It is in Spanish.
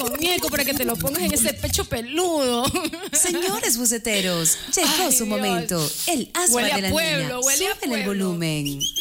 muñeco para que te lo pongas en ese pecho peludo. Señores buceteros, llegó Ay, su Dios. momento. El asma Huele a de la pueblo, nena. huele a Súbele el pueblo. volumen.